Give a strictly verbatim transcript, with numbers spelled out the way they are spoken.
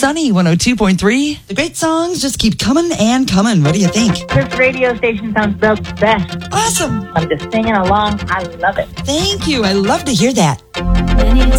Sunny one oh two point three. The great songs just keep coming and coming. What do you think? This radio station sounds the best. Awesome. I'm just singing along. I love it. Thank you. I love to hear that. Many